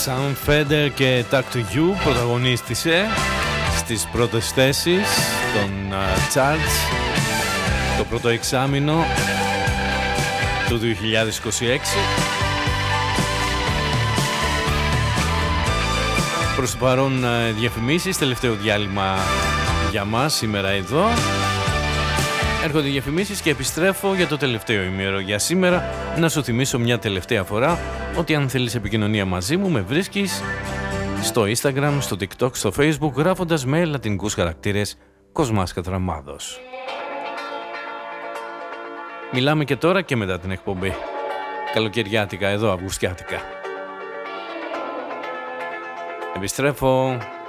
Sam Feder και Talk to You πρωταγωνίστησε στις πρώτες θέσεις των charts το πρώτο εξάμηνο του 2026. Προς το παρόν διαφημίσεις, τελευταίο διάλειμμα για μας σήμερα εδώ. Έρχονται οι διαφημίσεις και επιστρέφω για το τελευταίο ημέρο για σήμερα. Να σου θυμίσω μια τελευταία φορά ότι αν θέλεις επικοινωνία μαζί μου, με βρίσκεις στο Instagram, στο TikTok, στο Facebook, γράφοντας με λατινικούς χαρακτήρες Κοσμάς Κατραμάδος. Μιλάμε και τώρα και μετά την εκπομπή. Καλοκαιριάτικα εδώ, αυγουστιάτικα. Επιστρέφω.